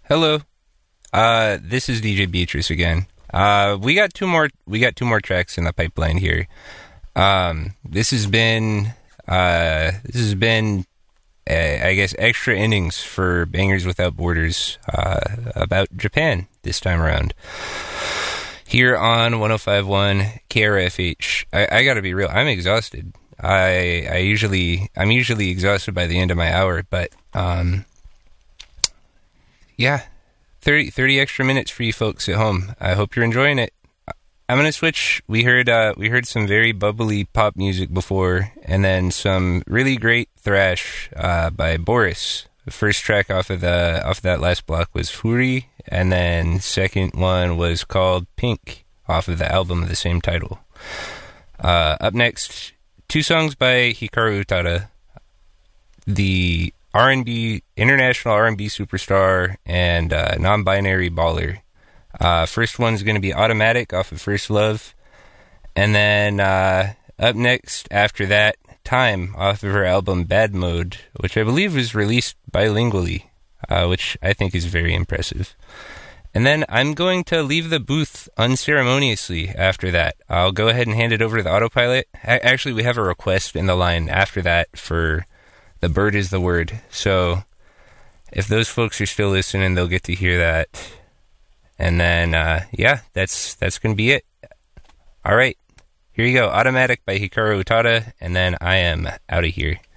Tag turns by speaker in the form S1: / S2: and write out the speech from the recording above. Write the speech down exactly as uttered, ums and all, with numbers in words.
S1: Hello. Uh, this is D J Beatrice again. Uh, we got two more. We got two more tracks in the pipeline here. Um, this has been. Uh, this has been. Uh, I guess extra innings for Bangers Without Borders uh, about Japan this time around. Here on one oh five point one K R F H. I, I gotta be real. I'm exhausted. I I usually I'm usually exhausted by the end of my hour, but um. Yeah, thirty, thirty extra minutes for you folks at home. I hope you're enjoying it. I'm gonna switch. We heard uh, we heard some very bubbly pop music before, and then some really great thrash uh, by Boris. The first track off of the off of that last block was Fury, and then second one was called Pink off of the album of the same title. Uh, up next, two songs by Hikaru Utada, the R and B, international R and B superstar and uh, non-binary baller. Uh, first one's going to be Automatic off of First Love. And then uh, up next, after that, Time off of her album Bad Mode, which I believe was released bilingually, uh, which I think is very impressive. And then I'm going to leave the booth unceremoniously after that. I'll go ahead and hand it over to the autopilot. A- actually, we have a request in the line after that for The Bird is the Word. So if those folks are still listening, they'll get to hear that. And then, uh, yeah, that's that's going to be it. All right. Here you go. Automatic by Hikaru Utada. And then I am out of here.